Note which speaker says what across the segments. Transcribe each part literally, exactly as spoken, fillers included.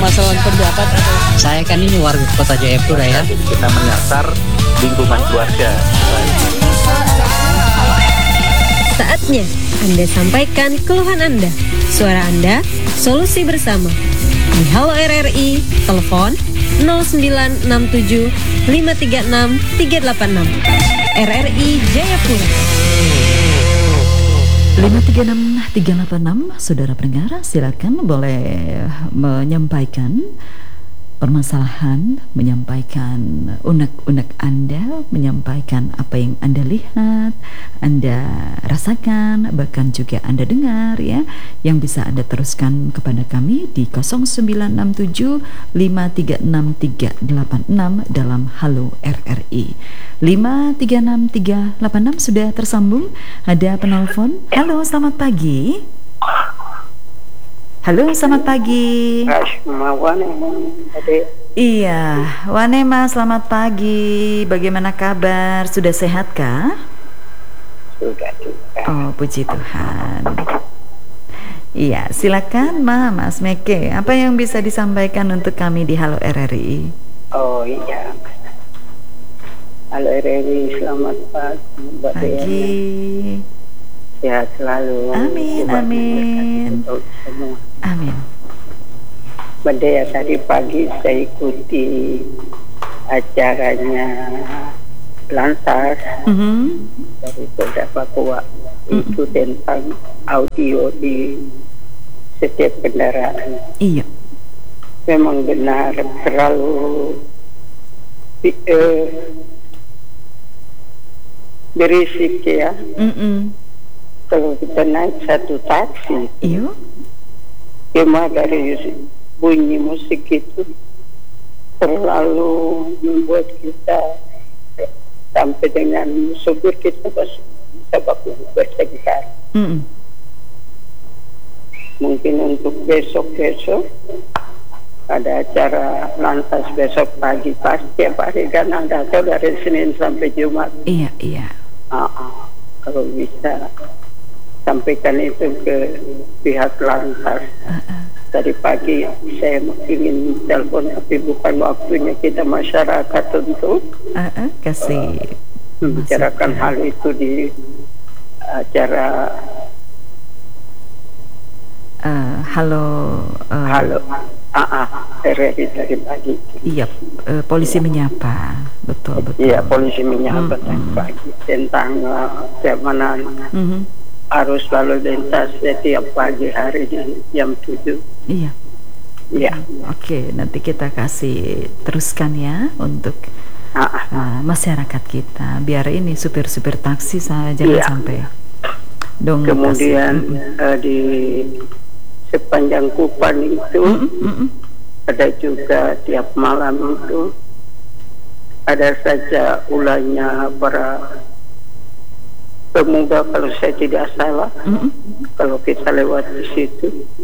Speaker 1: permasalahan pendapat atau?
Speaker 2: Saya kan ini warga Kota Jayapura ya.
Speaker 3: Kita menyasar lingkungan keluarga.
Speaker 4: Saatnya Anda sampaikan keluhan Anda. Suara Anda, solusi bersama. Di Halo R R I, telepon nol sembilan enam tujuh lima tiga enam tiga delapan enam. R R I Jayapura.
Speaker 5: lima tiga enam tiga delapan enam. Saudara pendengar, silakan boleh menyampaikan permasalahan, menyampaikan unek-unek Anda, menyampaikan apa yang Anda lihat, Anda rasakan, bahkan juga Anda dengar ya, yang bisa Anda teruskan kepada kami di nol sembilan enam tujuh lima tiga enam tiga delapan enam dalam Halo R R I. lima tiga enam tiga delapan enam sudah tersambung. Ada penelpon. Halo, selamat pagi. Halo, selamat pagi. Iya, Wanema, selamat pagi. Bagaimana kabar? Sudah sehat kah?
Speaker 6: Sudah juga.
Speaker 5: Oh, puji Tuhan. Iya, silakan Ma, Mas Meke. Apa yang bisa disampaikan untuk kami di Halo R R I?
Speaker 6: Oh iya. Halo R R I, selamat pagi.
Speaker 5: Pagi.
Speaker 6: Sehat selalu.
Speaker 5: Amin, amin.
Speaker 6: Untuk semua.
Speaker 5: Amin.
Speaker 6: Pada ya tadi pagi saya ikuti acaranya Lantas
Speaker 5: Mm-hmm.
Speaker 6: dari Polda Papua. Mm-hmm. Itu tentang audio di setiap kendaraan.
Speaker 5: Iya.
Speaker 6: Memang benar terlalu eh, berisik ya.
Speaker 5: Mm-mm.
Speaker 6: Kalau kita naik satu taksi,
Speaker 5: Iya.
Speaker 6: cuma dari bunyi musik itu terlalu membuat kita sampai dengan supir kita bisa baku bertengkar.
Speaker 5: Mm-mm.
Speaker 6: Mungkin untuk besok-besok ada acara Lantas besok pagi pasti tiap hari kan ada atau dari Senin sampai Jumat.
Speaker 5: Iya, iya.
Speaker 6: Uh-uh. Kalau bisa sampaikan itu ke pihak Lantas.
Speaker 5: Uh-uh.
Speaker 6: Tadi pagi saya ingin telepon tapi bukan waktunya, kita masyarakat untuk
Speaker 5: Uh-uh. Kasih
Speaker 6: membicarakan hal itu di acara
Speaker 5: uh, Halo uh,
Speaker 6: Halo ah ah R R I tadi pagi.
Speaker 5: Iya, uh, polisi menyapa. Betul, betul.
Speaker 6: Iya, polisi menyapa
Speaker 5: Mm-hmm.
Speaker 6: tadi pagi tentang uh, keamanan
Speaker 5: Mm-hmm.
Speaker 6: arus lalu lintas setiap pagi hari di jam tujuh.
Speaker 5: Iya.
Speaker 6: Iya.
Speaker 5: Oke, nanti kita kasih teruskan ya untuk
Speaker 6: Ah, ah.
Speaker 5: uh, masyarakat kita, biar ini supir-supir taksi saya jangan
Speaker 6: Iya.
Speaker 5: sampai dong.
Speaker 6: Kemudian uh, di sepanjang Kupang itu
Speaker 5: Mm-mm.
Speaker 6: ada juga tiap malam itu ada saja ulahnya para pemuda, kalau saya tidak salah.
Speaker 5: Mm-mm.
Speaker 6: Kalau kita lewat di situ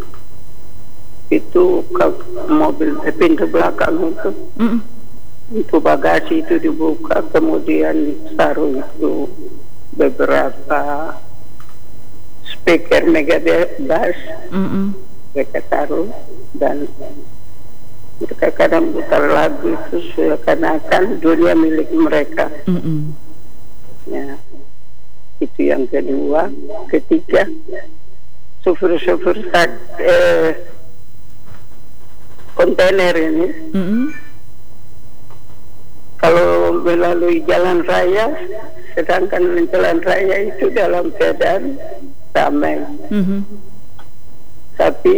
Speaker 6: itu ke mobil eh, pintu belakang itu
Speaker 5: Mm-mm.
Speaker 6: itu bagasi itu dibuka, kemudian taruh itu beberapa speaker megabass
Speaker 5: Mm-mm.
Speaker 6: mereka taruh, dan mereka kadang putar lagu itu seakan-akan dunia milik mereka.
Speaker 5: Mm-mm.
Speaker 6: Ya, itu yang kedua. Ketiga, sopir-sopir eh, kontainer ini
Speaker 5: Mm-mm.
Speaker 6: kalau melalui jalan raya, sedangkan jalan raya itu dalam keadaan ramai,
Speaker 5: Mm-hmm.
Speaker 6: tapi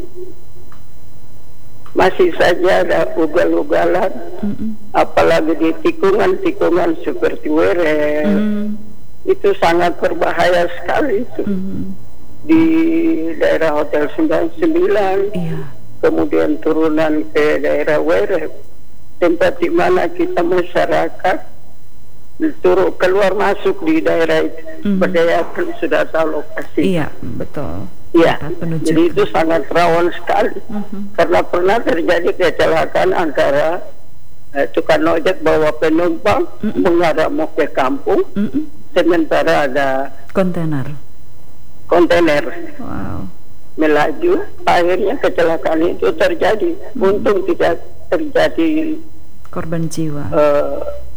Speaker 6: masih saja ada ugal-ugalan,
Speaker 5: Mm-mm.
Speaker 6: apalagi di tikungan-tikungan seperti Werel.
Speaker 5: Mm-hmm.
Speaker 6: Itu sangat berbahaya sekali itu.
Speaker 5: Mm-hmm.
Speaker 6: Di daerah Hotel sembilan puluh sembilan,
Speaker 5: Iya.
Speaker 6: kemudian turunan ke daerah Werel, tempat di mana kita masyarakat turun keluar masuk di daerah itu.
Speaker 5: Mhm.
Speaker 6: Berdayakan sudah tahu lokasi.
Speaker 5: Iya, betul.
Speaker 6: Ya,
Speaker 5: Tempat penunjuk.
Speaker 6: jadi itu sangat rawan sekali.
Speaker 5: Mhm.
Speaker 6: Karena pernah terjadi kecelakaan antara eh, tukang ojek bawa penumpang
Speaker 5: Mhm.
Speaker 6: mengarah mau ke kampung,
Speaker 5: Mm-mm.
Speaker 6: sementara ada
Speaker 5: Kontainer.
Speaker 6: kontainer.
Speaker 5: Wow.
Speaker 6: melaju, akhirnya kecelakaan itu terjadi. Untung tidak terjadi
Speaker 5: Korban jiwa.
Speaker 6: uh,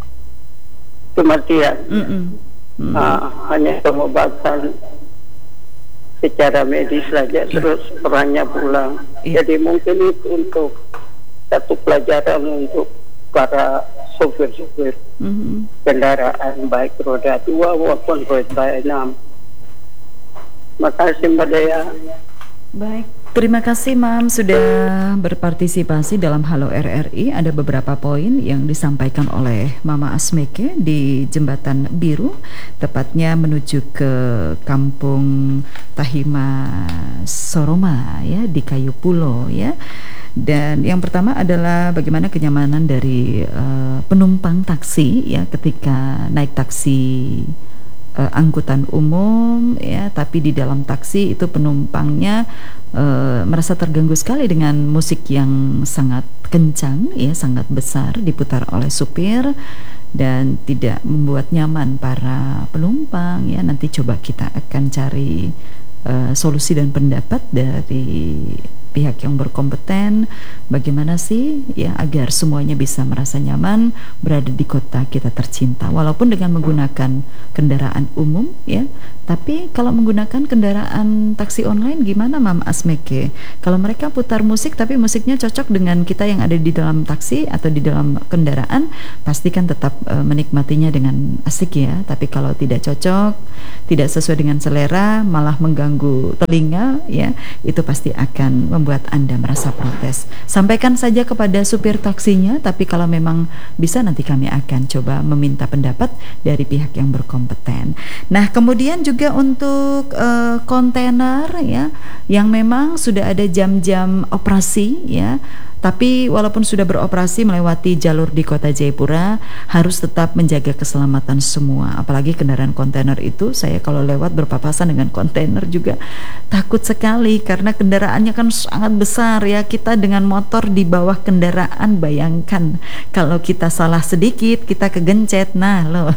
Speaker 6: kematian.
Speaker 5: Mm-mm. Mm.
Speaker 6: Uh, hanya pengobatan secara medis saja, terus orangnya pulang.
Speaker 5: Iya.
Speaker 6: Jadi mungkin itu untuk satu pelajaran untuk para sopir-sopir
Speaker 5: Mhm.
Speaker 6: kendaraan baik roda dua maupun roda enam. Makasih Mbak Dea.
Speaker 5: Baik, terima kasih Mam sudah berpartisipasi dalam Halo R R I. Ada beberapa poin yang disampaikan oleh Mama Asmeke di Jembatan Biru, tepatnya menuju ke Kampung Tahima Soroma ya, di Kayu Pulo ya. Dan yang pertama adalah bagaimana kenyamanan dari uh, penumpang taksi ya ketika naik taksi uh, angkutan umum ya, tapi di dalam taksi itu penumpangnya uh, merasa terganggu sekali dengan musik yang sangat kencang ya, sangat besar diputar oleh supir dan tidak membuat nyaman para penumpang ya. Nanti coba kita akan cari uh, solusi dan pendapat dari pihak yang berkompeten bagaimana sih ya agar semuanya bisa merasa nyaman berada di kota kita tercinta walaupun dengan menggunakan kendaraan umum ya. Tapi kalau menggunakan kendaraan taksi online gimana Mam Asmeke? Kalau mereka putar musik tapi musiknya cocok dengan kita yang ada di dalam taksi atau di dalam kendaraan, pastikan tetap uh, menikmatinya dengan asik ya. Tapi kalau tidak cocok, tidak sesuai dengan selera, malah mengganggu telinga ya, itu pasti akan membuat Anda merasa protes. Sampaikan saja kepada supir taksinya, tapi kalau memang bisa nanti kami akan coba meminta pendapat dari pihak yang berkompeten. Nah, kemudian juga untuk uh, kontainer ya yang memang sudah ada jam-jam operasi ya, tapi walaupun sudah beroperasi melewati jalur di Kota Jayapura harus tetap menjaga keselamatan semua. Apalagi kendaraan kontainer itu, saya kalau lewat berpapasan dengan kontainer juga takut sekali karena kendaraannya kan sangat besar ya. Kita dengan motor di bawah kendaraan, bayangkan kalau kita salah sedikit kita kegencet, nah loh.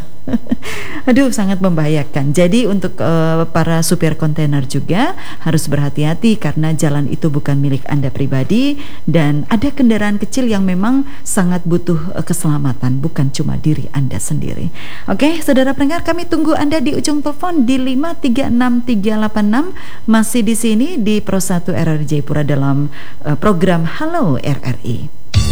Speaker 5: Aduh, sangat membahayakan. Jadi untuk uh, para supir kontainer juga harus berhati-hati karena jalan itu bukan milik Anda pribadi dan ada kendaraan kecil yang memang sangat butuh uh, keselamatan, bukan cuma diri Anda sendiri. Oke, saudara pendengar, kami tunggu Anda di ujung telepon di lima tiga enam tiga delapan enam, masih di sini di Pro satu R R I Jayapura dalam uh, program Halo R R I.